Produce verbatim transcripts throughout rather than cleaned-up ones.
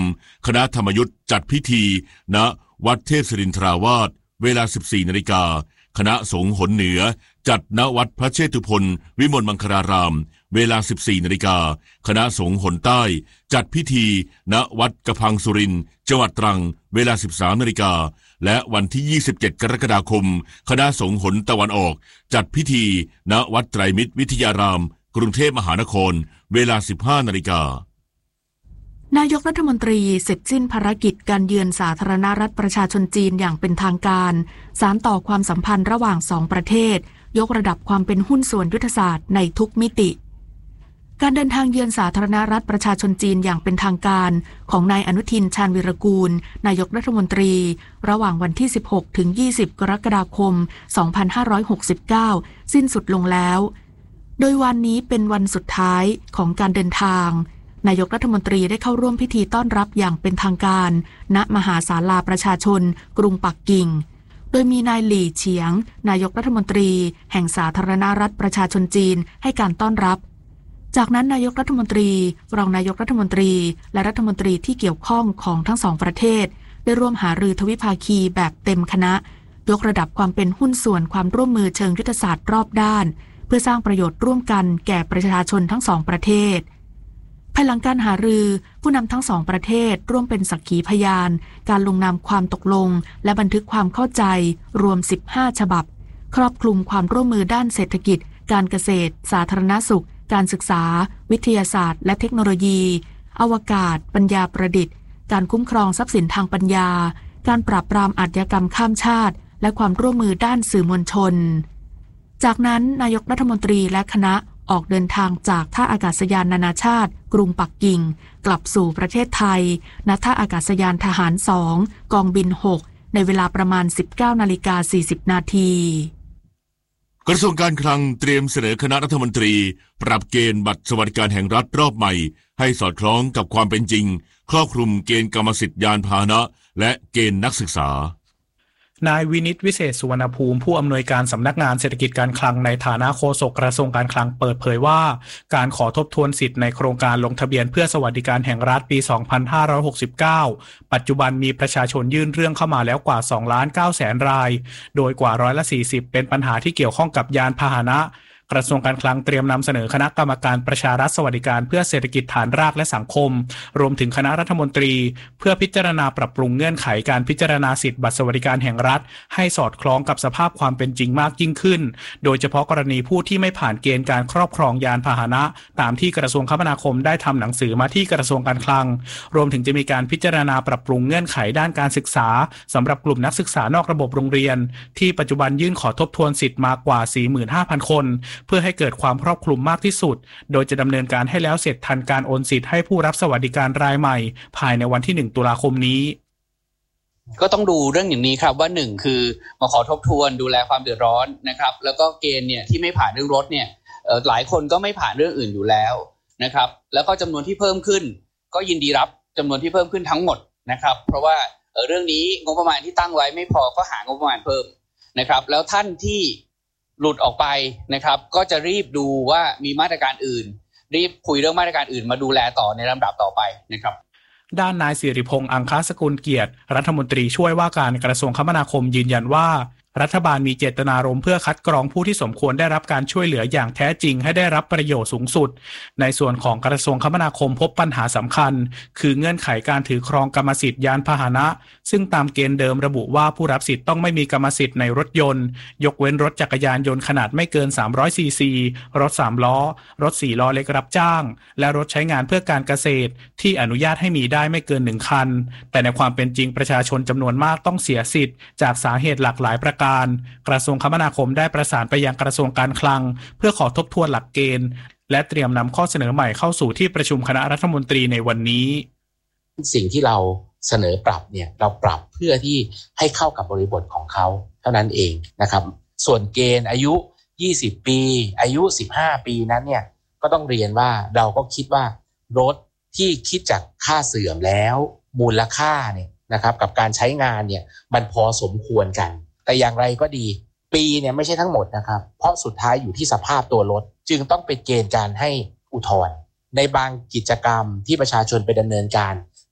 คณะธรรมยุทธจัดพิธีณวัดเทพศิรินทราวาสเวลา สิบสี่นาฬิกาคณะสงฆ์หนเหนือจัดณวัดพระเชตุพนวิมลมังคลารามเวลา สิบสี่นาฬิกาคณะสงฆ์หนใต้จัดพิธีณวัดกระพังสุรินทร์จังหวัดตรังเวลา สิบสามนาฬิกาและวันที่ยี่สิบเจ็ดกรกฎาคมคณะสงฆ์หนตะวันออกจัดพิธีณวัดไตรมิตรวิทยารามกรุงเทพมหานครเวลา สิบห้านาฬิกานายกรัฐมนตรีเสร็จสิ้นภารกิจการเยือนสาธารณรัฐประชาชนจีนอย่างเป็นทางการสานต่อความสัมพันธ์ระหว่างสองประเทศยกระดับความเป็นหุ้นส่วนยุทธศาสตร์ในทุกมิติการเดินทางเยือนสาธารณรัฐประชาชนจีนอย่างเป็นทางการของนายอนุทินชาญวิรากูลนายกรัฐมนตรีระหว่างวันที่สิบหกถึงยี่สิบกรกฎาคมสองพันห้าร้อยหกสิบเก้าสิ้นสุดลงแล้วโดยวันนี้เป็นวันสุดท้ายของการเดินทางนายกรัฐมนตรีได้เข้าร่วมพิธีต้อนรับอย่างเป็นทางการณมหาศาลาประชาชนกรุงปักกิ่งโดยมีนายหลี่เฉียงนายกรัฐมนตรีแห่งสาธารณรัฐประชาชนจีนให้การต้อนรับจากนั้นนายกรัฐมนตรีรองนายกรัฐมนตรีและรัฐมนตรีที่เกี่ยวข้องของทั้งสองประเทศได้ร่วมหารือทวิภาคีแบบเต็มคณะยกระดับความเป็นหุ้นส่วนความร่วมมือเชิงยุทธศาสตร์รอบด้านเพื่อสร้างประโยชน์ร่วมกันแก่ประชาชนทั้งสองประเทศภายหลังการหารือผู้นำทั้งสองประเทศร่วมเป็นสักขีพยานการลงนามความตกลงและบันทึกความเข้าใจรวมสิบห้าฉบับครอบคลุมความร่วมมือด้านเศรษฐกิจการเกษตรสาธารณสุขการศึกษาวิทยาศาสตร์และเทคโนโลยีอวกาศปัญญาประดิษฐ์การคุ้มครองทรัพย์สินทางปัญญาการปราบปรามอาชญากรรมข้ามชาติและความร่วมมือด้านสื่อมวลชนจากนั้นนายกรัฐมนตรีและคณะออกเดินทางจากท่าอากาศยานนานาชาติกรุงปักกิ่งกลับสู่ประเทศไทยณท่าอากาศยานทหารสองกองบินหกในเวลาประมาณ สิบเก้านาฬิกาสี่สิบนาทีกระทรวงการคลังเตรียมเสนอคณะรัฐมนตรีปรับเกณฑ์บัตรสวัสดิการแห่งรัฐรอบใหม่ให้สอดคล้องกับความเป็นจริงครอบคลุมเกณฑ์กรรมสิทธิ์ยานพาหนะและเกณฑ์นักศึกษานายวินิตวิเศษสุวรรณภูมิผู้อำนวยการสำนักงานเศรษฐกิจการคลังในฐานะโฆษกกระทรวงการคลังเปิดเผยว่าการขอทบทวนสิทธิ์ในโครงการลงทะเบียนเพื่อสวัสดิการแห่งรัฐปีสองพันห้าร้อยหกสิบเก้าปัจจุบันมีประชาชนยื่นเรื่องเข้ามาแล้วกว่า สองล้านเก้าแสนรายโดยกว่าร้อยละสี่สิบเป็นปัญหาที่เกี่ยวข้องกับยานพาหนะกระทรวงการคลังเตรียมนำเสนอคณะกรรมการประชารัฐสวัสดิการเพื่อเศรษฐกิจฐานรากและสังคมรวมถึงคณะรัฐมนตรีเพื่อพิจารณาปรับปรุงเงื่อนไขการพิจารณาสิทธิบัตรสวัสดิการแห่งรัฐให้สอดคล้องกับสภาพความเป็นจริงมากยิ่งขึ้นโดยเฉพาะกรณีผู้ที่ไม่ผ่านเกณฑ์การครอบครองยานพาหนะตามที่กระทรวงคมนาคมได้ทำหนังสือมาที่กระทรวงการคลังรวมถึงจะมีการพิจารณาปรับปรุงเงื่อนไขด้านการศึกษาสำหรับกลุ่มนักศึกษานอกระบบโรงเรียนที่ปัจจุบันยื่นขอทบทวนสิทธิ์มากว่า สี่หมื่นห้าพัน คนเพื่อให้เกิดความครอบคลุมมากที่สุดโดยจะดำเนินการให้แล้วเสร็จทันการโอนสิทธิ์ให้ผู้รับสวัสดิการรายใหม่ภายในวันที่หนึ่งตุลาคมนี้ก็ต้องดูเรื่องอย่างนี้ครับว่าหนึ่งคือมาขอทบทวนดูแลความเดือดร้อนนะครับแล้วก็เกณฑ์เนี่ยที่ไม่ผ่านเรื่องรถเนี่ยหลายคนก็ไม่ผ่านเรื่องอื่นอยู่แล้วนะครับแล้วก็จำนวนที่เพิ่มขึ้นก็ยินดีรับจำนวนที่เพิ่มขึ้นทั้งหมดนะครับเพราะว่าเรื่องนี้งบประมาณที่ตั้งไว้ไม่พอก็หางบประมาณเพิ่มนะครับแล้วท่านที่หลุดออกไปนะครับก็จะรีบดูว่ามีมาตรการอื่นรีบคุยเรื่องมาตรการอื่นมาดูแลต่อในลำดับต่อไปนะครับด้านนายสิริพงษ์อังคสกุลเกียรติรัฐมนตรีช่วยว่าการกระทรวงคมนาคมยืนยันว่ารัฐบาลมีเจตนารมณ์เพื่อคัดกรองผู้ที่สมควรได้รับการช่วยเหลืออย่างแท้จริงให้ได้รับประโยชน์สูงสุดในส่วนของกระทรวงคมนาคมพบปัญหาสำคัญคือเงื่อนไขการถือครองกรรมสิทธิ์ยานพาหนะซึ่งตามเกณฑ์เดิมระบุว่าผู้รับสิทธิ์ต้องไม่มีกรรมสิทธิ์ในรถยนต์ยกเว้นรถจักรยานยนต์ขนาดไม่เกินสามร้อยซีซีรถสามล้อรถสี่ล้อเล็กรับจ้างและรถใช้งานเพื่อการเกษตรที่อนุญาตให้มีได้ไม่เกินหนึ่งคันแต่ในความเป็นจริงประชาชนจำนวนมากต้องเสียสิทธิ์จากสาเหตุหลากหลายประการกระทรวงคมนาคมได้ประสานไปยังกระทรวงการคลังเพื่อขอทบทวนหลักเกณฑ์และเตรียมนำข้อเสนอใหม่เข้าสู่ที่ประชุมคณะรัฐมนตรีในวันนี้สิ่งที่เราเสนอปรับเนี่ยเราปรับเพื่อที่ให้เข้ากับบริบทของเขาเท่านั้นเองนะครับส่วนเกณฑ์อายุยี่สิบปีอายุสิบห้าปีนั้นเนี่ยก็ต้องเรียนว่าเราก็คิดว่ารถที่คิดจากค่าเสื่อมแล้วมูลค่าเนี่ยนะครับกับการใช้งานเนี่ยมันพอสมควรกันแต่อย่างไรก็ดีปีเนี่ยไม่ใช่ทั้งหมดนะครับเพราะสุดท้ายอยู่ที่สภาพตัวรถจึงต้องเป็นเกณฑ์การให้อุทธรณ์ในบางกิจกรรมที่ประชาชนไปดำเนินการ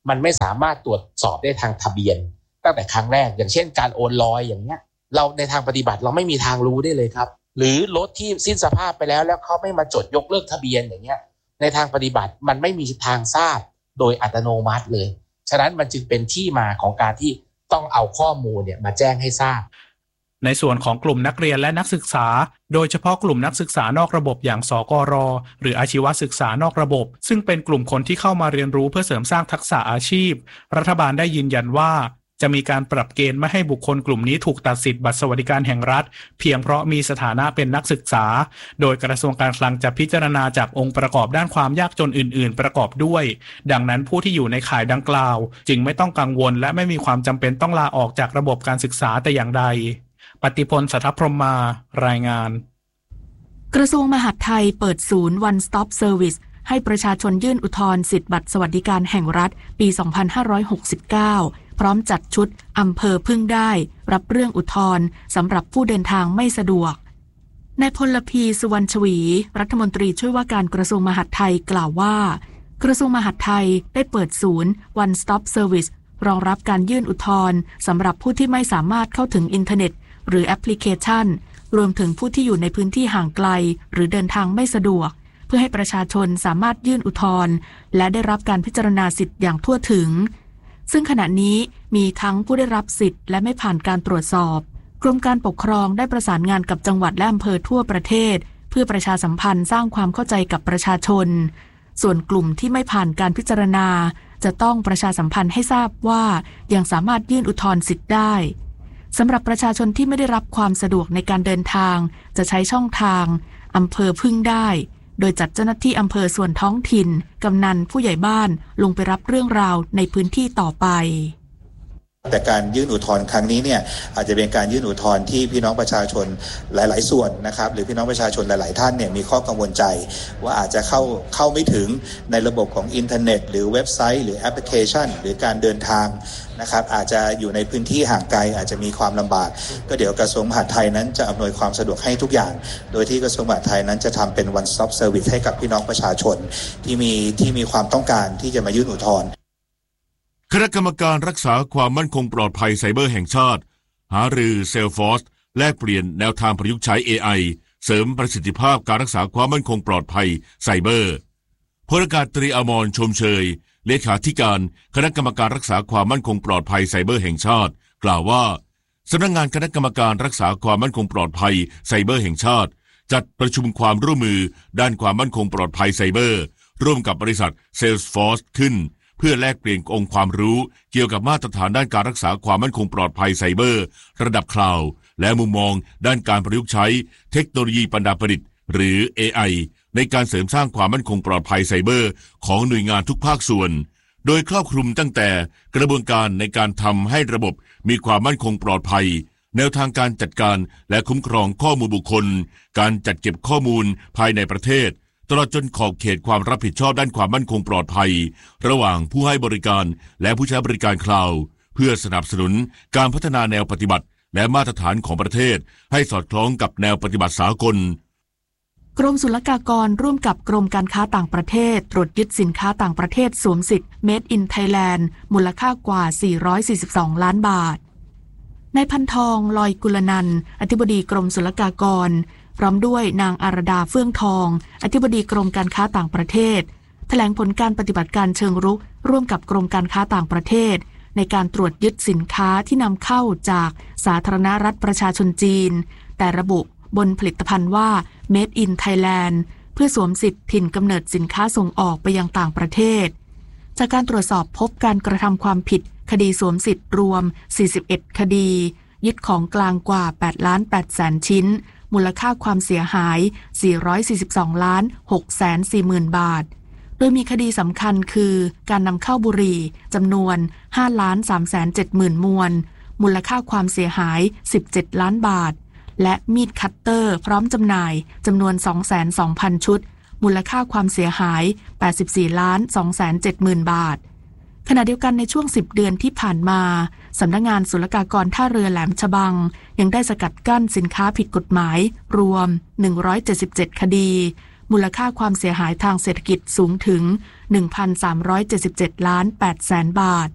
มันไม่สามารถตรวจสอบได้ทางทะเบียนตั้งแต่ครั้งแรกอย่างเช่นการโอนลอยอย่างเงี้ยเราในทางปฏิบัติเราไม่มีทางรู้ได้เลยครับหรือรถที่สิ้นสภาพไปแล้วแล้วเขาไม่มาจดยกเลิกทะเบียนอย่างเงี้ยในทางปฏิบัติมันไม่มีทางทราบโดยอัตโนมัติเลยฉะนั้นมันจึงเป็นที่มาของการที่ต้องเอาข้อมูลเนี่ยมาแจ้งให้ทราบในส่วนของกลุ่มนักเรียนและนักศึกษาโดยเฉพาะกลุ่มนักศึกษานอกระบบอย่างสกร.หรืออาชีวศึกษานอกระบบซึ่งเป็นกลุ่มคนที่เข้ามาเรียนรู้เพื่อเสริมสร้างทักษะอาชีพรัฐบาลได้ยืนยันว่าจะมีการปรับเกณฑ์ไม่ให้บุคคลกลุ่มนี้ถูกตัดสิทธิ์บัตรสวัสดิการแห่งรัฐเพียงเพราะมีสถานะเป็นนักศึกษาโดยกระทรวงการคลังจะพิจารณาจากองค์ประกอบด้านความยากจนอื่นๆประกอบด้วยดังนั้นผู้ที่อยู่ในข่ายดังกล่าวจึงไม่ต้องกังวลและไม่มีความจำเป็นต้องลาออกจากระบบการศึกษาแต่อย่างใดปฏิพล สัทธพรหมารายงานกระทรวงมหาดไทยเปิดศูนย์ One Stop Service ให้ประชาชนยื่นอุทธรณ์สิทธิบัตรสวัสดิการแห่งรัฐปี สองพันห้าร้อยหกสิบเก้า พร้อมจัดชุดอำเภอพึ่งได้รับเรื่องอุทธรณ์สำหรับผู้เดินทางไม่สะดวกนายพลพีสุวรรณชวีรัฐมนตรีช่วยว่าการกระทรวงมหาดไทยกล่าวว่ากระทรวงมหาดไทยได้เปิดศูนย์ One Stop Service รองรับการยื่นอุทธรณ์สำหรับผู้ที่ไม่สามารถเข้าถึงอินเทอร์เน็ตหรือแอปพลิเคชันรวมถึงผู้ที่อยู่ในพื้นที่ห่างไกลหรือเดินทางไม่สะดวกเพื่อให้ประชาชนสามารถยื่นอุทธรณ์และได้รับการพิจารณาสิทธิ์อย่างทั่วถึงซึ่งขณะนี้มีทั้งผู้ได้รับสิทธิ์และไม่ผ่านการตรวจสอบกรมการปกครองได้ประสานงานกับจังหวัดและอำเภอทั่วประเทศเพื่อประชาสัมพันธ์สร้างความเข้าใจกับประชาชนส่วนกลุ่มที่ไม่ผ่านการพิจารณาจะต้องประชาสัมพันธ์ให้ทราบว่ายังสามารถยื่นอุทธรณ์สิทธิ์ได้สำหรับประชาชนที่ไม่ได้รับความสะดวกในการเดินทางจะใช้ช่องทางอำเภอพึ่งได้โดยจัดเจ้าหน้าที่อำเภอส่วนท้องถิ่นกำนันผู้ใหญ่บ้านลงไปรับเรื่องราวในพื้นที่ต่อไปแต่การยื่นอุทธรณ์ครั้งนี้เนี่ยอาจจะเป็นการยื่นอุทธรณ์ที่พี่น้องประชาชนหลายๆส่วนนะครับหรือพี่น้องประชาชนหลายๆท่านเนี่ยมีข้อกังวลใจว่าอาจจะเข้าเข้าไม่ถึงในระบบของอินเทอร์เน็ตหรือเว็บไซต์หรือแอปพลิเคชันหรือการเดินทางนะครับอาจจะอยู่ในพื้นที่ห่างไกลอาจจะมีความลำบากก็เดี๋ยวกระทรวงมหาดไทยนั้นจะอำนวยความสะดวกให้ทุกอย่างโดยที่กระทรวงมหาดไทยนั้นจะทำเป็น One Stop Service ให้กับพี่น้องประชาชนที่มีที่มีความต้องการที่จะมายื่นอุทธรณ์คณะกรรมการรักษาความมั่นคงปลอดภัยไซเบอร์แห่งชาติหารือ Salesforce แลกเปลี่ยนแนวทางประยุกต์ใช้ เอ ไอ เสริมประสิทธิภาพการรักษาความมั่นคงปลอดภัยไซเบอร์พลอากาศตรีอมรชมเชยเลขาธิการคณะกรรมการรักษาความมั่นคงปลอดภัยไซเบอร์แห่งชาติกล่าวว่าสำนักงานคณะกรรมการรักษาความมั่นคงปลอดภัยไซเบอร์แห่งชาติจัดประชุมความร่วมมือด้านความมั่นคงปลอดภัยไซเบอร์ร่วมกับบริษัท Salesforce ขึ้นเพื่อแลกเปลี่ยนองค์ความรู้เกี่ยวกับมาตรฐานด้านการรักษาความมั่นคงปลอดภัยไซเบอร์ระดับคลาวด์และมุมมองด้านการประยุกต์ใช้เทคโนโลยีปัญญาประดิษฐ์หรือ เอ ไอ ในการเสริมสร้างความมั่นคงปลอดภัยไซเบอร์ของหน่วยงานทุกภาคส่วนโดยครอบคลุมตั้งแต่กระบวนการในการทำให้ระบบมีความมั่นคงปลอดภัยแนวทางการจัดการและคุ้มครองข้อมูลบุคคลการจัดเก็บข้อมูลภายในประเทศตลอดจนขอบเขตความรับผิดชอบด้านความมั่นคงปลอดภัยระหว่างผู้ให้บริการและผู้ใช้บริการคลาวด์เพื่อสนับสนุนการพัฒนาแนวปฏิบัติและมาตรฐานของประเทศให้สอดคล้องกับแนวปฏิบัติสากลกรมศุลกากรร่วมกับกรมการค้าต่างประเทศตรวจยึดสินค้าต่างประเทศสวมสิทธิ์ Made in Thailand มูลค่ากว่าสี่ร้อยสี่สิบสองล้านบาทนายพันทองลอยกุลนันท์อธิบดีกรมศุลกากรพร้อมด้วยนางอารดาเฟื่องทองอธิบดีกรมการค้าต่างประเทศแถลงผลการปฏิบัติการเชิงรุกร่วมกับกรมการค้าต่างประเทศในการตรวจยึดสินค้าที่นำเข้าจากสาธารณรัฐประชาชนจีนแต่ระบุบนผลิตภัณฑ์ว่า Made in Thailand เพื่อสวมสิทธิ์ถิ่นกำเนิดสินค้าส่งออกไปยังต่างประเทศจากการตรวจสอบพบการกระทำความผิดคดีสวมสิทธิ์รวมสี่สิบเอ็ดคดียึดของกลางกว่าแปดล้านแปดแสนชิ้นมูลค่าความเสียหายสี่ร้อยสี่สิบสองล้านหกแสนสี่หมื่นบาทโดยมีคดีสำคัญคือการนำเข้าบุหรี่จำนวนห้าล้านสามแสนเจ็ดหมื่นมวนมูลค่าความเสียหายสิบเจ็ดล้านบาทและมีดคัตเตอร์พร้อมจำหน่ายจำนวน สองแสนสองพัน ชุดมูลค่าความเสียหายแปดสิบสี่ล้านสองแสนเจ็ดหมื่นบาทขณะเดียวกันในช่วงสิบเดือนที่ผ่านมาสำนักงานศุลกากรท่าเรือแหลมฉบังยังได้สกัดกั้นสินค้าผิดกฎหมายรวมหนึ่งร้อยเจ็ดสิบเจ็ดคดีมูลค่าความเสียหายทางเศรษฐกิจสูงถึง หนึ่งพันสามร้อยเจ็ดสิบเจ็ดล้านแปดแสนบาท